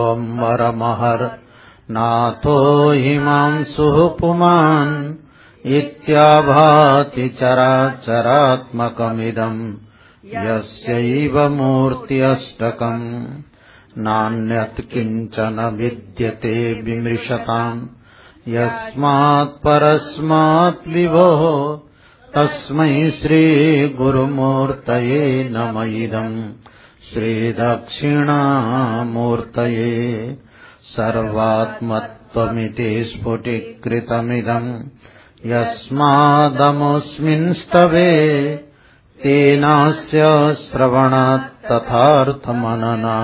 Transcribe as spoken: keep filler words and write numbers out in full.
वरमहर नाथो हिमांशुः पुमान् इत्याभाति चराचरात्मकमिदम् यस्यैव मूर्त्यष्टकम् नान्यत् किञ्चन विद्यते विमृशताम् यस्मात् परस्मात् विभोः तस्मै श्रीगुरुमूर्तये नम इदम् श्रीदक्षिणामूर्तये सर्वात्मत्वमिति स्फुटीकृतमिदम् यस्मादमुस्मिंस्तवे तेनास्य श्रवणात् तथार्थमननात्